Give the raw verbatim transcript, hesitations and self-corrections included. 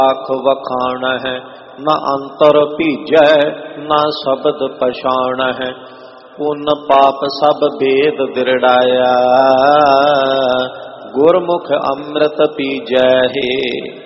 ਆਖ ਵਖਾਣ ਹੈ, ਨਾ ਅੰਤਰ ਭੀਜੈ ਨਾ ਸ਼ਬਦ ਪਛਾਣ ਹੈ। ਪੁੰਨ ਪਾਪ ਸਭ ਭੇਦ ਦਿਰੜਾਇਆ, ਗੁਰਮੁਖ ਅੰਮ੍ਰਿਤ ਪੀਜੈ ਹੈ।